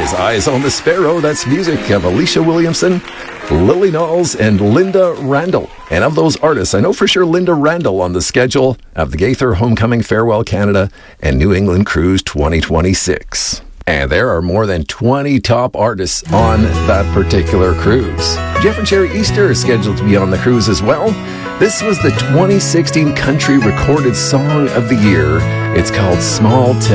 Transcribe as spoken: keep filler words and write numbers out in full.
is Eyes on the Sparrow. That's music of Alicia Williamson, Lily Knowles, and Linda Randall. And of those artists, I know for sure Linda Randall on the schedule of the Gaither Homecoming Farewell Canada and New England Cruise twenty twenty-six. And there are more than twenty top artists on that particular cruise. Jeff and Sherry Easter is scheduled to be on the cruise as well. This was the twenty sixteen Country Recorded Song of the Year. It's called Small Town.